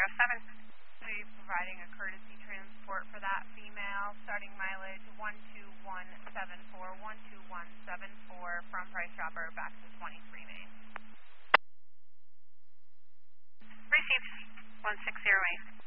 We'll be providing a courtesy transport for that female, starting mileage 12174 from Price Chopper back to 23 Main. Received 1608.